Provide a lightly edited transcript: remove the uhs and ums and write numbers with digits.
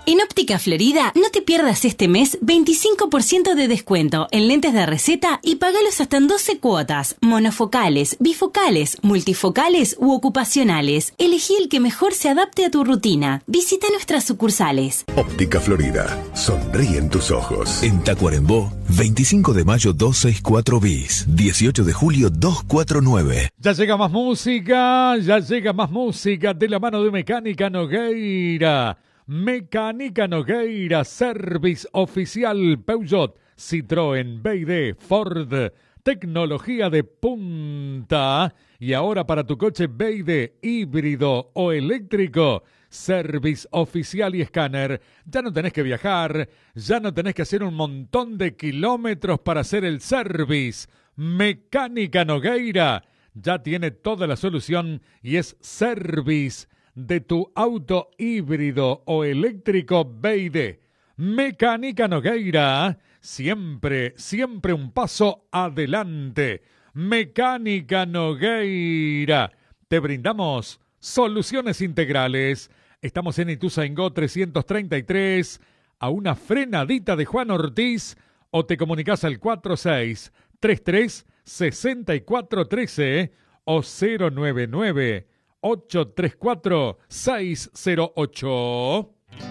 En Óptica Florida, no te pierdas este mes 25% de descuento en lentes de receta y pagalos hasta en 12 cuotas, monofocales, bifocales, multifocales u ocupacionales. Elegí el que mejor se adapte a tu rutina. Visita nuestras sucursales. Óptica Florida, sonríen tus ojos. En Tacuarembó, 25 de mayo 264 bis, 18 de julio 249. Ya llega más música de la mano de Mecánica Nogueira. Mecánica Nogueira, Service Oficial Peugeot, Citroën, BYD, Ford, tecnología de punta. Y ahora para tu coche BYD, híbrido o eléctrico, Service Oficial y escáner. Ya no tenés que viajar, ya no tenés que hacer un montón de kilómetros para hacer el service. Mecánica Nogueira ya tiene toda la solución y es Service de tu auto híbrido o eléctrico BYD. Mecánica Nogueira, siempre un paso adelante. Mecánica Nogueira, te brindamos soluciones integrales. Estamos en Ituzaingó 333, a una frenadita de Juan Ortiz, o te comunicas al 4633-6413 o 099 834-608.